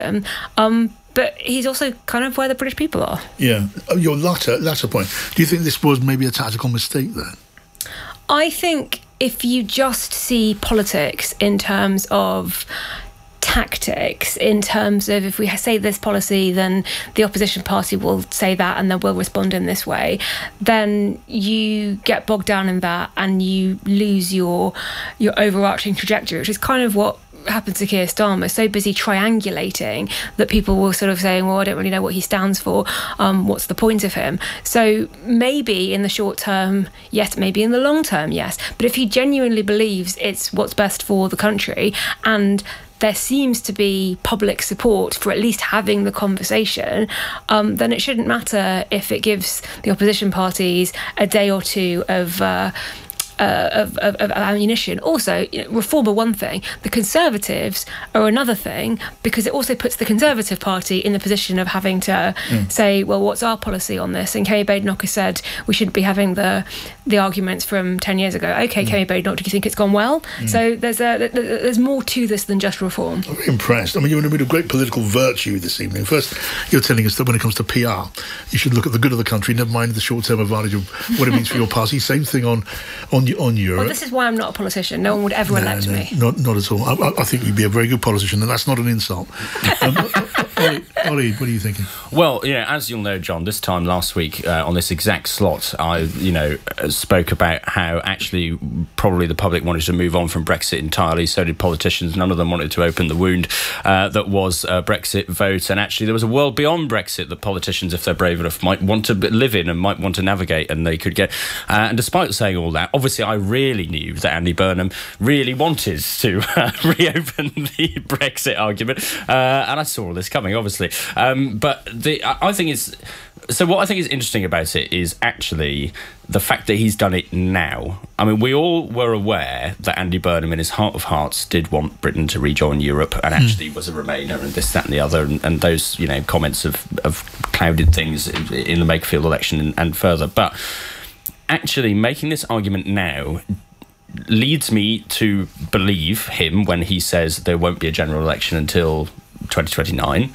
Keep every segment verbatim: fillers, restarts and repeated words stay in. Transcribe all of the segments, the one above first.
Um, but he's also kind of where the British people are. Yeah. Your latter, latter point, do you think this was maybe a tactical mistake then? I think if you just see politics in terms of tactics, in terms of if we say this policy, then the opposition party will say that and then we'll respond in this way, then you get bogged down in that and you lose your your overarching trajectory, which is kind of what happened to Keir Starmer. So busy triangulating that people were sort of saying, well, I don't really know what he stands for, um, what's the point of him? So maybe in the short term, yes, maybe in the long term, yes. But if he genuinely believes it's what's best for the country, and there seems to be public support for at least having the conversation, um, then it shouldn't matter if it gives the opposition parties a day or two of uh, Uh, of, of, of ammunition. Also, you know, reform are one thing, the Conservatives are another thing, because it also puts the Conservative Party in the position of having to mm. say, well, what's our policy on this? And Kemi Badenoch has said we shouldn't be having the the arguments from ten years ago. OK, mm. Kemi Badenoch, do you think it's gone well? Mm. So there's a there's more to this than just reform. I'm very impressed. I mean, you're in a bit of great political virtue this evening. First, you're telling us that when it comes to P R, you should look at the good of the country, never mind the short-term advantage of what it means for your party. Same thing on on on Europe. Well, this is why I'm not a politician. No one would ever no, elect no, me. Not, not at all. I, I think you'd be a very good politician, and that's not an insult. Um, Ollie, Ollie, what are you thinking? Well, you know, as you'll know, John, this time last week uh, on this exact slot, I, you know, spoke about how actually probably the public wanted to move on from Brexit entirely. So did politicians. None of them wanted to open the wound uh, that was a Brexit vote. And actually, there was a world beyond Brexit that politicians, if they're brave enough, might want to live in and might want to navigate, and they could get. Uh, and despite saying all that, obviously, I really knew that Andy Burnham really wanted to uh, reopen the Brexit argument, uh, and I saw all this coming, obviously. Um, but the, I think it's so. What I think is interesting about it is actually the fact that he's done it now. I mean, we all were aware that Andy Burnham, in his heart of hearts, did want Britain to rejoin Europe, and actually mm. was a Remainer, and this, that, and the other. And, and those, you know, comments have, have clouded things in, in the Makerfield election and, and further, but. Actually, making this argument now leads me to believe him when he says there won't be a general election until twenty twenty-nine,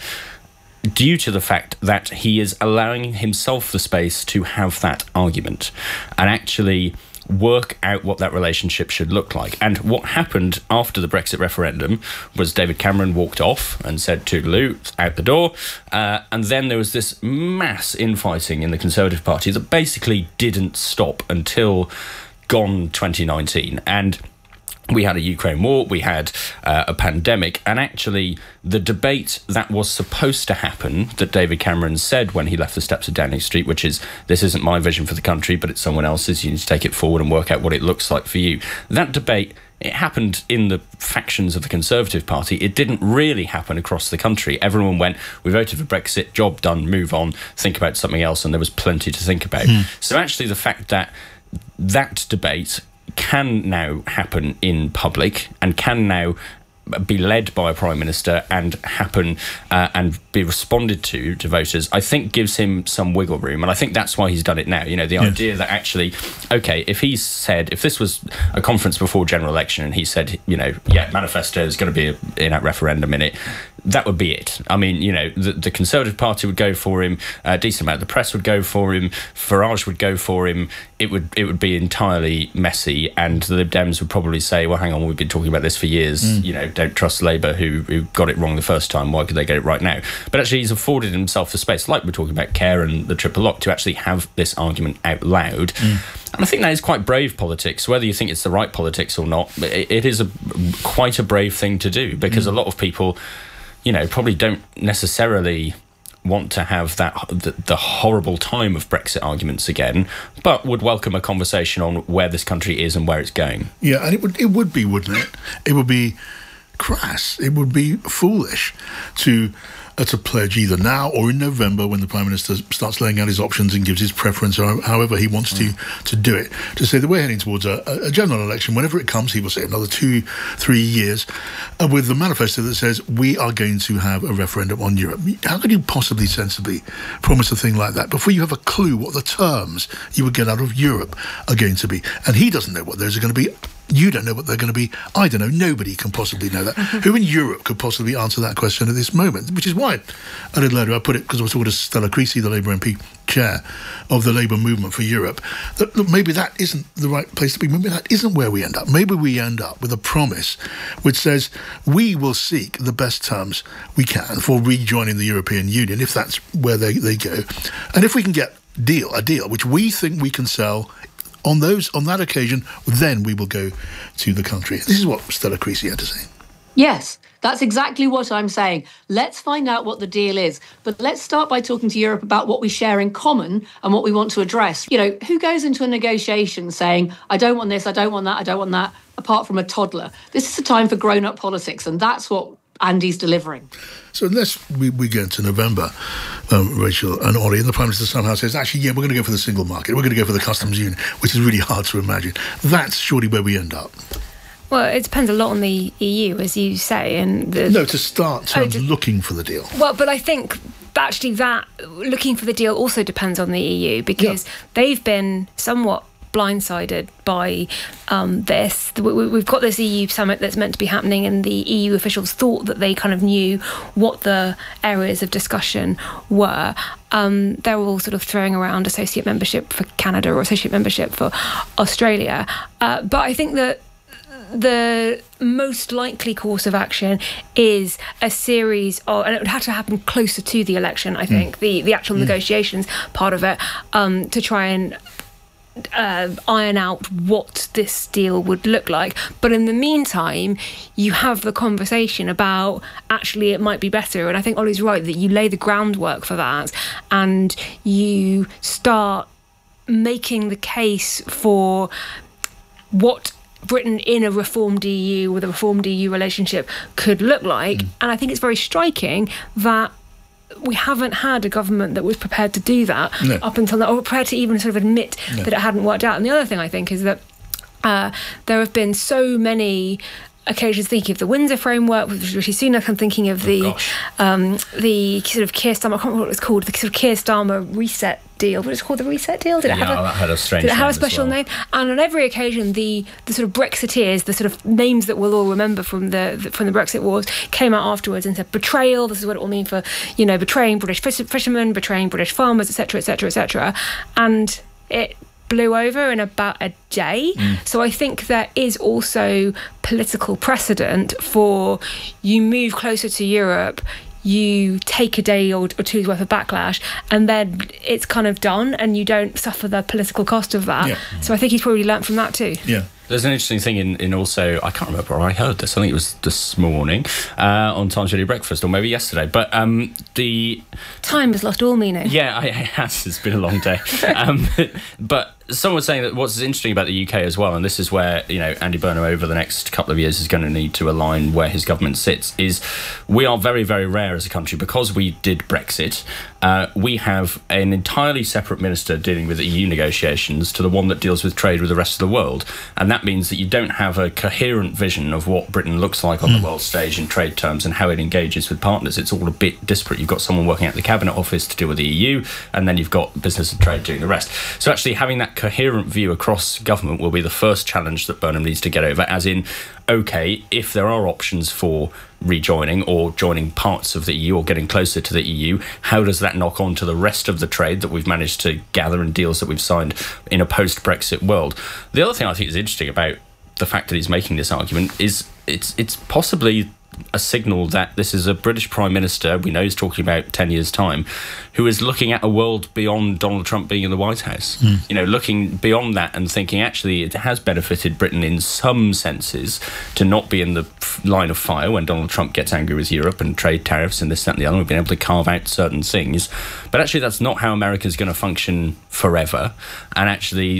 due to the fact that he is allowing himself the space to have that argument and actually work out what that relationship should look like. And what happened after the Brexit referendum was David Cameron walked off and said toodaloo, out the door, uh, and then there was this mass infighting in the Conservative Party that basically didn't stop until gone twenty nineteen. And we had a Ukraine war, we had uh, a pandemic, and actually the debate that was supposed to happen, that David Cameron said when he left the steps of Downing Street, which is, this isn't my vision for the country, but it's someone else's, you need to take it forward and work out what it looks like for you. That debate, it happened in the factions of the Conservative Party. It didn't really happen across the country. Everyone went, we voted for Brexit, job done, move on, think about something else, and there was plenty to think about. Mm. So actually the fact that that debate can now happen in public and can now be led by a Prime Minister and happen uh, and be responded to to voters, I think gives him some wiggle room. And I think that's why he's done it now. You know, the yes. idea that actually, OK, if he said, if this was a conference before general election and he said, you know, yeah, manifesto is going to be a, in a referendum in it, that would be it. I mean, you know, the, the Conservative Party would go for him, a decent amount of the press would go for him, Farage would go for him, it would it would be entirely messy, and the Lib Dems would probably say, well, hang on, we've been talking about this for years, mm. you know, don't trust Labour, who, who got it wrong the first time, why could they get it right now? But actually he's afforded himself the space, like we're talking about Care and the triple lock, to actually have this argument out loud. Mm. And I think that is quite brave politics, whether you think it's the right politics or not. It, it is a quite a brave thing to do, because mm. a lot of people, you know, probably don't necessarily want to have that the, the horrible time of Brexit arguments again, but would welcome a conversation on where this country is and where it's going. Yeah, and it would it would be, wouldn't it? It would be crass. It would be foolish to uh, to pledge either now or in November, when the Prime Minister starts laying out his options and gives his preference, or however he wants mm. to to do it, to say that we're heading towards a, a general election whenever it comes. He will say another two, three years, uh, with the manifesto that says we are going to have a referendum on Europe. How could you possibly sensibly promise a thing like that before you have a clue what the terms you would get out of Europe are going to be? And he doesn't know what those are going to be You don't know what they're going to be. I don't know. Nobody can possibly know that. Who in Europe could possibly answer that question at this moment? Which is why, a little earlier, I put it, because I was talking to Stella Creasy, the Labour M P chair of the Labour movement for Europe, that look, maybe that isn't the right place to be. Maybe that isn't where we end up. Maybe we end up with a promise which says we will seek the best terms we can for rejoining the European Union, if that's where they, they go. And if we can get deal a deal which we think we can sell on those on that occasion, then we will go to the country. This is what Stella Creasy had to say. Yes, that's exactly what I'm saying. Let's find out what the deal is. But let's start by talking to Europe about what we share in common and what we want to address. You know, who goes into a negotiation saying, I don't want this, I don't want that, I don't want that, apart from a toddler? This is a time for grown-up politics, and that's what Andy's delivering. So unless we, we get to November, um, Rachel and Ollie, and the Prime Minister somehow says, actually, yeah, we're going to go for the single market, we're going to go for the customs union, which is really hard to imagine. That's surely where we end up. Well, it depends a lot on the E U, as you say. And the, no, to start terms oh, to, looking for the deal. Well, but I think actually that looking for the deal also depends on the E U, because yeah. they've been somewhat blindsided by um, this. We've got this E U summit that's meant to be happening, and the E U officials thought that they kind of knew what the areas of discussion were. Um, they're all sort of throwing around associate membership for Canada or associate membership for Australia. Uh, but I think that the most likely course of action is a series of, and it would have to happen closer to the election, I think, mm. the, the actual mm. negotiations part of it, um, to try and Uh, iron out what this deal would look like. But in the meantime, you have the conversation about actually it might be better, and I think Ollie's right that you lay the groundwork for that and you start making the case for what Britain in a reformed E U with a reformed E U relationship could look like. Mm. And I think it's very striking that we haven't had a government that was prepared to do that no. up until now, or prepared to even sort of admit no. that it hadn't worked out. And the other thing I think is that uh, there have been so many occasions, thinking of the Windsor framework with Rishi Sunak, I'm thinking of the oh, um, the sort of Keir Starmer, I can't remember what it was called, the sort of Keir Starmer reset deal. What is it called, the reset deal? Did it yeah, have a, that had a strange did it have a name special as well. name? And on every occasion, the the sort of Brexiteers, the sort of names that we'll all remember from the, the from the Brexit wars, came out afterwards and said betrayal. This is what it will mean for, you know, betraying British fish- fishermen, betraying British farmers, et cetera, et cetera, et cetera. And it blew over in about a day. Mm. So I think there is also political precedent for you move closer to Europe, you take a day or, or two's worth of backlash, and then it's kind of done, and you don't suffer the political cost of that. Yeah. So I think he's probably learnt from that too. Yeah. There's an interesting thing in, in also, I can't remember where I heard this, I think it was this morning uh, on Times Radio Breakfast, or maybe yesterday, but um, the... Time has lost all meaning. Yeah, it has. It's been a long day. um, but someone was saying that what's interesting about the U K as well, and this is where, you know, Andy Burnham over the next couple of years is going to need to align where his government sits, is we are very, very rare as a country because we did Brexit. Uh, we have an entirely separate minister dealing with E U negotiations to the one that deals with trade with the rest of the world. And that means that you don't have a coherent vision of what Britain looks like on mm. the world stage in trade terms and how it engages with partners. It's all a bit disparate. You've got someone working at the Cabinet Office to deal with the E U, and then you've got business and trade doing the rest. So actually having that coherent view across government will be the first challenge that Burnham needs to get over, as in, OK, if there are options for rejoining or joining parts of the E U or getting closer to the E U, how does that knock on to the rest of the trade that we've managed to gather and deals that we've signed in a post-Brexit world? The other thing I think is interesting about the fact that he's making this argument is it's it's possibly a signal that this is a British Prime Minister, we know he's talking about ten years' time, who is looking at a world beyond Donald Trump being in the White House. Mm. You know, looking beyond that and thinking, actually, it has benefited Britain in some senses to not be in the f- line of fire when Donald Trump gets angry with Europe and trade tariffs and this, that and the other. We've been able to carve out certain things. But actually, that's not how America's going to function forever. And actually,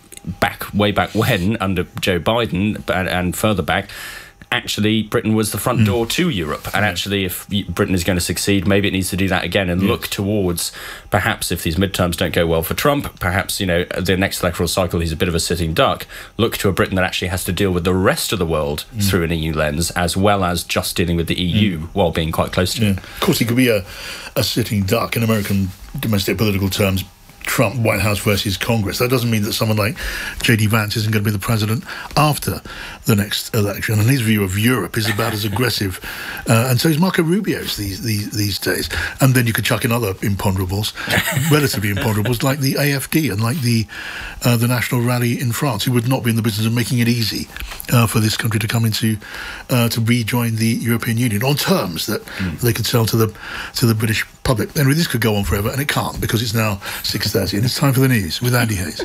back way back when, under Joe Biden and, and further back, actually Britain was the front door mm. to Europe, and actually if Britain is going to succeed, maybe it needs to do that again and yeah. look towards, perhaps if these midterms don't go well for Trump, perhaps, you know, the next electoral cycle he's a bit of a sitting duck, look to a Britain that actually has to deal with the rest of the world mm. through an E U lens, as well as just dealing with the E U mm. while being quite close to yeah. it. Of course he could be a, a sitting duck in American domestic political terms, Trump White House versus Congress. That doesn't mean that someone like J D Vance isn't going to be the president after the next election. And his view of Europe is about as aggressive, uh, and so is Marco Rubio's these, these these days. And then you could chuck in other imponderables, relatively imponderables, like the A F D and like the uh, the National Rally in France, who would not be in the business of making it easy uh, for this country to come into uh, to rejoin the European Union on terms that mm. they could sell to the to the British public. Anyway, this could go on forever, and it can't, because it's now six thirty and it's time for the news with Andy Hayes.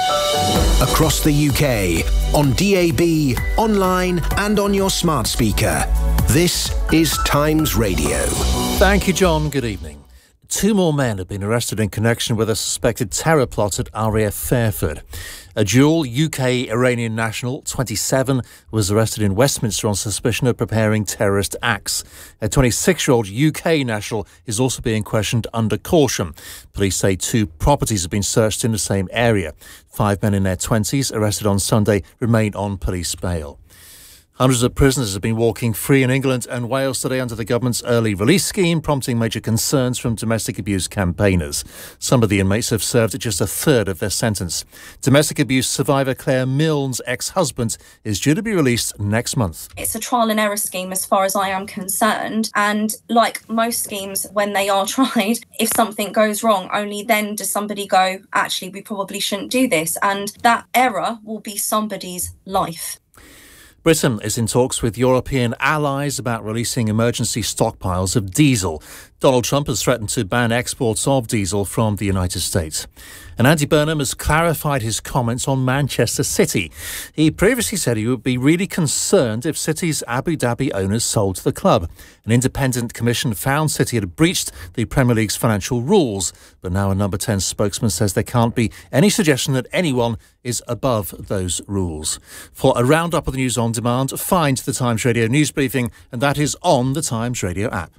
Across the U K, on D A B, online and on your smart speaker. This is Times Radio. Thank you, John. Good evening. Two more men have been arrested in connection with a suspected terror plot at R A F Fairford. A dual U K-Iranian national, twenty-seven, was arrested in Westminster on suspicion of preparing terrorist acts. A twenty-six-year-old U K national is also being questioned under caution. Police say two properties have been searched in the same area. Five men in their twenties, arrested on Sunday, remain on police bail. Hundreds of prisoners have been walking free in England and Wales today under the government's early release scheme, prompting major concerns from domestic abuse campaigners. Some of the inmates have served just a third of their sentence. Domestic abuse survivor Claire Milne's ex-husband is due to be released next month. It's a trial and error scheme as far as I am concerned. And like most schemes, when they are tried, if something goes wrong, only then does somebody go, actually, we probably shouldn't do this. And that error will be somebody's life. Britain is in talks with European allies about releasing emergency stockpiles of diesel. Donald Trump has threatened to ban exports of diesel from the United States. And Andy Burnham has clarified his comments on Manchester City. He previously said he would be really concerned if City's Abu Dhabi owners sold the club. An independent commission found City had breached the Premier League's financial rules. But now a Number ten spokesman says there can't be any suggestion that anyone is above those rules. For a roundup of the news on demand, find the Times Radio news briefing, and that is on the Times Radio app.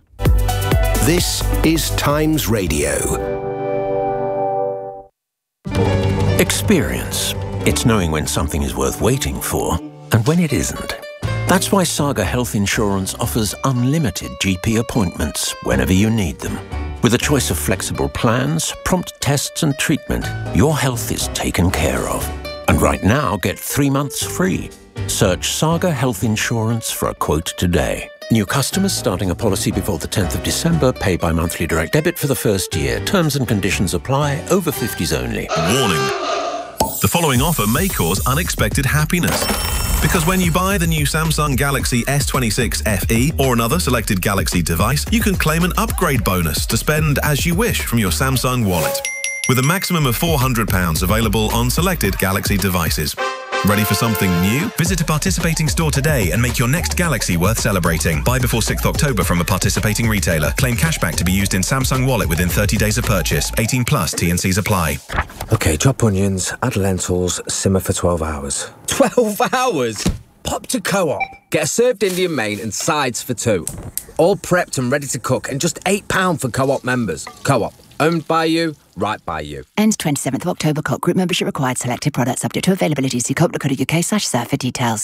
This is Times Radio. Experience. It's knowing when something is worth waiting for and when it isn't. That's why Saga Health Insurance offers unlimited G P appointments whenever you need them. With a choice of flexible plans, prompt tests and treatment, your health is taken care of. And right now, get three months free. Search Saga Health Insurance for a quote today. New customers starting a policy before the tenth of December pay by monthly direct debit for the first year. Terms and conditions apply. Over fifties only. Warning. The following offer may cause unexpected happiness. Because when you buy the new Samsung Galaxy S twenty-six F E or another selected Galaxy device, you can claim an upgrade bonus to spend as you wish from your Samsung wallet. With a maximum of four hundred pounds available on selected Galaxy devices. Ready for something new? Visit a participating store today and make your next Galaxy worth celebrating. Buy before sixth of October from a participating retailer. Claim cashback to be used in Samsung Wallet within thirty days of purchase. eighteen plus, T and C's apply. OK, chop onions, add lentils, simmer for twelve hours. twelve hours? Pop to Co-op. Get a served Indian main and sides for two. All prepped and ready to cook and just eight pounds for Co-op members. Co-op. Owned by you, right by you. Ends twenty-seventh of October. Co-op group membership required. Selected products subject to availability. See co op dot co dot U K slash serve for details.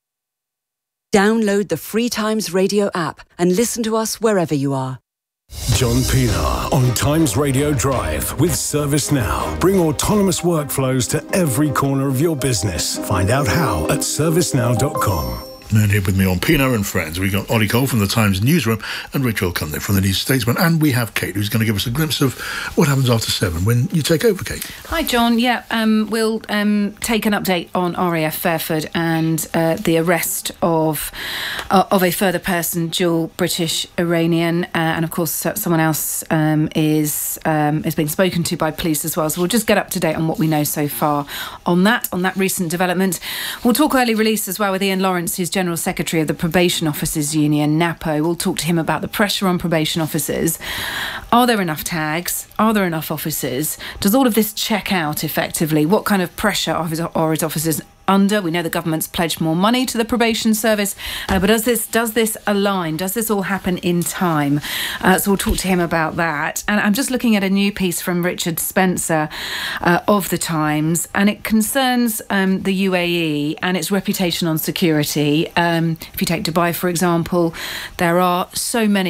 Download the free Times Radio app and listen to us wherever you are. John Pilar on Times Radio Drive with ServiceNow. Bring autonomous workflows to every corner of your business. Find out how at service now dot com. And here with me on Pino and Friends, we've got Ollie Cole from the Times newsroom and Rachel Cunliffe from the New Statesman. And we have Kate, who's going to give us a glimpse of what happens after seven when you take over, Kate. Hi, John. Yeah, um, we'll um, take an update on R A F Fairford and uh, the arrest of uh, of a further person, dual British-Iranian. Uh, and, of course, someone else um, is um, has been spoken to by police as well. So we'll just get up to date on what we know so far on that, on that recent development. We'll talk early release as well with Ian Lawrence, who's General Secretary of the Probation Officers Union, NAPO. We'll talk to him about the pressure on probation officers. Are there enough tags? Are there enough officers? Does all of this check out effectively? What kind of pressure are his, are his officers under? We know the government's pledged more money to the probation service, uh, but does this does this align? Does this all happen in time? Uh, so we'll talk to him about that. And I'm just looking at a new piece from Richard Spencer uh, of the Times, and it concerns um, the U A E and its reputation on security. Um, if you take Dubai, for example, there are so many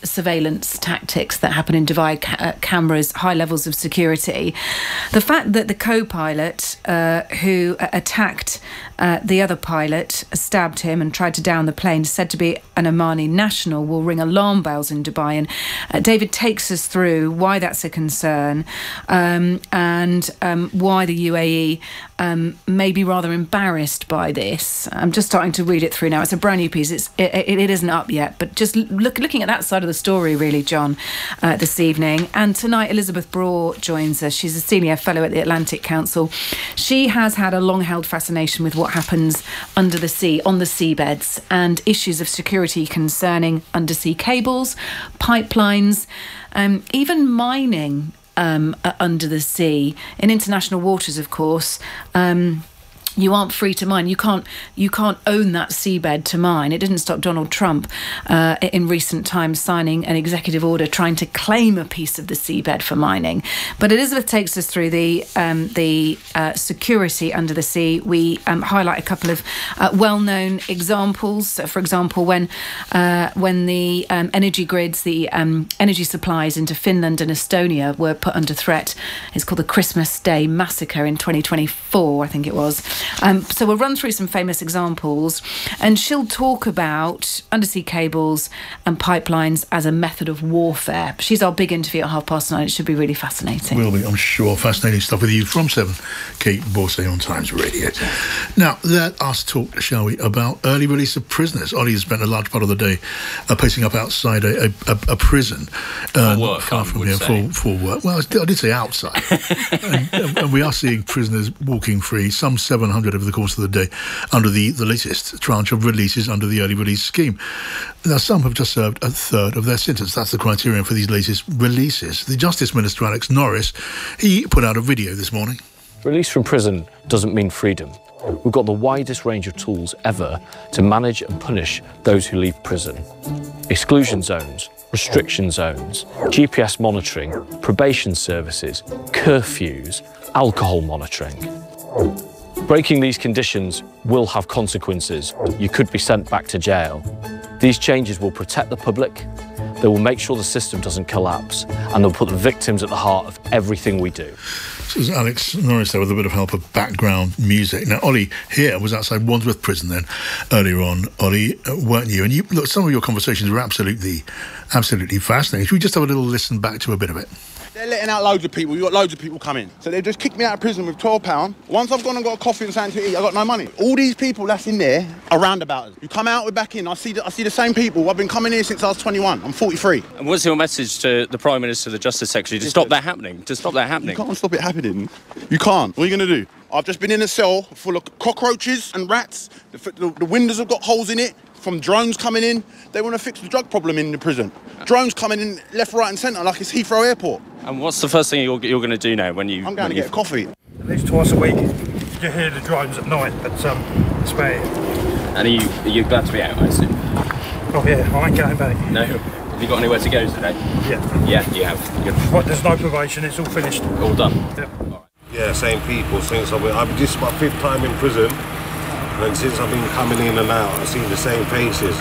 surveillance tactics that happen in Dubai, ca- uh, cameras, high levels of security. The fact that the co-pilot uh, who uh, attacked uh, the other pilot, stabbed him and tried to down the plane, said to be an Omani national, will ring alarm bells in Dubai. And uh, David takes us through why that's a concern um, and um, why the U A E um, may be rather embarrassed by this. I'm just starting to read it through now. It's a brand new piece. It's, it, it, it isn't up yet, but just look, looking at that side of the story, really, John, uh, this evening. And tonight, Elizabeth Braw joins us. She's a senior fellow at the Atlantic Council. She has had a long-held fascination with what happens under the sea, on the seabeds, and issues of security concerning undersea cables, pipelines, um, even mining um, uh, under the sea. In international waters, of course, um, you aren't free to mine. You can't you can't own that seabed to mine. It didn't stop Donald Trump uh, in recent times signing an executive order trying to claim a piece of the seabed for mining. But Elizabeth takes us through the um, the uh, security under the sea. We um, highlight a couple of uh, well-known examples. So for example, when uh, when the um, energy grids, the um, energy supplies into Finland and Estonia were put under threat. It's called the Christmas Day Massacre in twenty twenty-four, I think it was. Um, so we'll run through some famous examples, and she'll talk about undersea cables and pipelines as a method of warfare. She's our big interview at half past nine. It should be really fascinating. Will be, I'm sure. Fascinating stuff with you from seven. Kate Borsay on Times Radio. Now, let us talk, shall we, about early release of prisoners. Ollie has spent a large part of the day uh, pacing up outside a, a, a prison. Uh, for work, far from here, for, for work. Well, I did say outside. and, and we are seeing prisoners walking free, some seven hundred over the course of the day, under the, the latest tranche of releases under the early release scheme. Now, some have just served a third of their sentence. That's the criterion for these latest releases. The Justice Minister, Alex Norris, he put out a video this morning. Release from prison doesn't mean freedom. We've got the widest range of tools ever to manage and punish those who leave prison. Exclusion zones, restriction zones, G P S monitoring, probation services, curfews, alcohol monitoring. Breaking these conditions will have consequences. You could be sent back to jail. These changes will protect the public, they will make sure the system doesn't collapse, and they'll put the victims at the heart of everything we do. This is Alex Norris there with a bit of help of background music. Now, Ollie here was outside Wandsworth Prison then earlier on. Ollie, uh, weren't you? And you look, some of your conversations were absolutely, absolutely fascinating. Should we just have a little listen back to a bit of it? They're letting out loads of people. You've got loads of people coming. So they've just kicked me out of prison with twelve pounds. Once I've gone and got a coffee and something to eat, I've got no money. All these people that's in there are roundabouters. You come out, we're back in. I see the, I see the same people. I've been coming here since I was twenty-one. I'm forty-three. And what's your message to the Prime Minister, the Justice Secretary, to stop that happening? To stop that happening? You can't stop it happening. You can't. What are you going to do? I've just been in a cell full of cockroaches and rats. The, the, the windows have got holes in it from drones coming in. They want to fix the drug problem in the prison. Drones coming in left, right and centre like it's Heathrow Airport. And what's the first thing you're, you're going to do now when you... I'm going to get a coffee. At least twice a week. You hear the drones at night, but um, it's bad. And are you, are you glad to be out, I assume? Oh yeah, I ain't going back. No? Have you got anywhere to go today? Yeah. Yeah, you have. Good. But there's no probation, it's all finished. All done? Yep. Yeah, same people since I've been... I've, this is my fifth time in prison. And since I've been coming in and out, I've seen the same faces.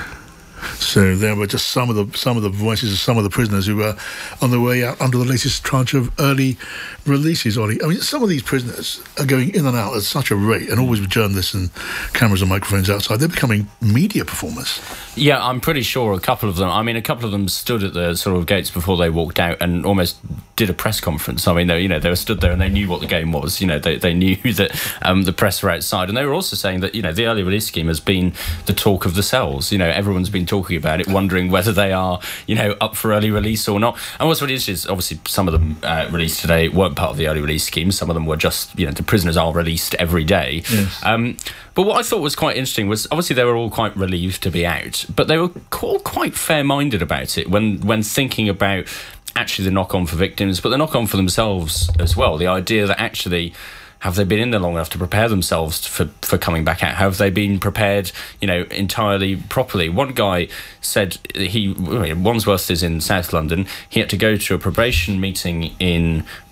So there were just some of the some of the voices of some of the prisoners who were on their way out under the latest tranche of early releases, Ollie. I mean, some of these prisoners are going in and out at such a rate, and always with journalists and cameras and microphones outside. They're becoming media performers. Yeah, I'm pretty sure a couple of them, I mean, a couple of them stood at the sort of gates before they walked out and almost did a press conference. I mean, they, you know, they were stood there and they knew what the game was. You know, they, they knew that um, the press were outside. And they were also saying that, you know, the early release scheme has been the talk of the cells. You know, everyone's been talking about it, wondering whether they are, you know, up for early release or not. And what's really interesting is, obviously, some of them uh, released today weren't part of the early release scheme. Some of them were just, you know, the prisoners are released every day. Yes. Um, but what I thought was quite interesting was, obviously, they were all quite relieved to be out, but they were all quite fair-minded about it when, when thinking about actually the knock-on for victims, but the knock-on for themselves as well. The idea that actually, have they been in there long enough to prepare themselves for, for coming back out? Have they been prepared, you know, entirely properly? One guy said he, Wandsworth is in South London, he had to go to a probation meeting in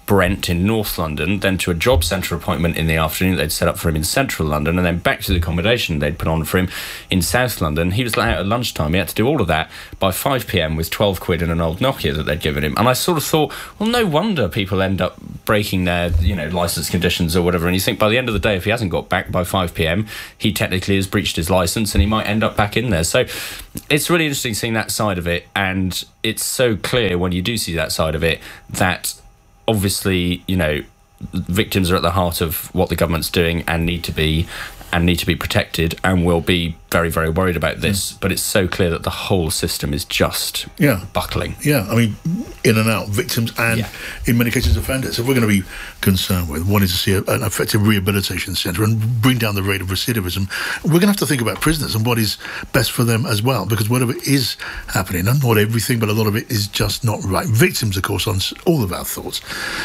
Brent in North London, then to a job centre appointment in the afternoon they'd set up for him in Central London, and then back to the accommodation they'd put on for him in South London. He was out at lunchtime. He had to do all of that by five p.m. with twelve quid and an old Nokia that they'd given him. And I sort of thought, well, no wonder people end up breaking their, you know, licence conditions or whatever. And you think by the end of the day, if he hasn't got back by five p.m, he technically has breached his licence and he might end up back in there. So it's really interesting seeing that side of it, and it's so clear when you do see that side of it that obviously, you know, victims are at the heart of what the government's doing and need to be and need to be protected, and will be very, very worried about this. Mm. But it's so clear that the whole system is just yeah. buckling. Yeah, I mean, in and out, victims and, yeah. in many cases, offenders. If we're going to be concerned with wanting to see a, an effective rehabilitation centre and bring down the rate of recidivism, we're going to have to think about prisoners and what is best for them as well, because whatever is happening, and not everything, but a lot of it is just not right. Victims, of course, on all of our thoughts.